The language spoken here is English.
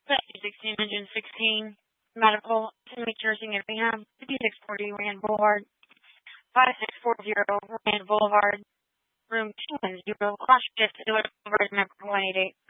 1616 Medical, Inmate Nursing and Rehab, 5640 Rand Boulevard, 5640 Rand Boulevard, room 210, Clash Boulevard, number 188.